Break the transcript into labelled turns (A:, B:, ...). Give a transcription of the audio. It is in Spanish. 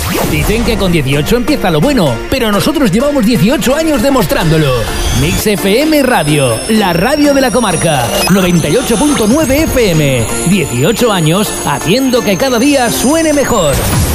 A: Dicen que con 18 empieza lo bueno, pero nosotros llevamos 18 años demostrándolo. Mix FM Radio, la radio de la comarca. 98.9 FM. 18 años haciendo que cada día suene mejor.